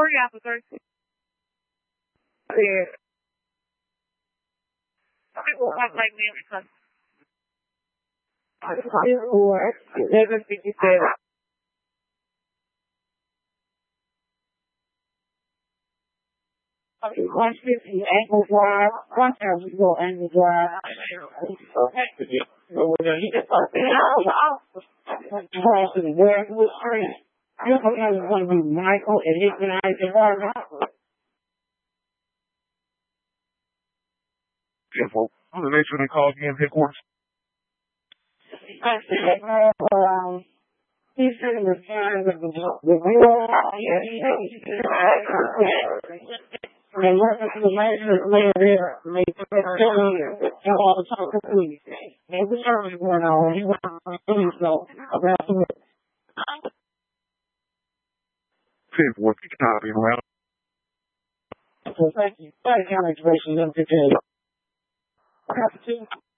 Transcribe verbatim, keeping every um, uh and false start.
Sorry, officer. Yeah. I will have my name because I don't know what. Never did you say that. Watch this angle drive. Watch how we go angle drive. So happy. So when you get something else, I'll cross the word with friends. I don't know if it's going to be Michael and his and I can run out. Careful. On the next one, they call again, headquarters. Um, he's sitting the signs of the the real. And what is the measure later there? Make it tell you and all the talk to police. And we are going on. You want to police know about the ten four, copy around. so thank you. Thank you, County Commission, M P J.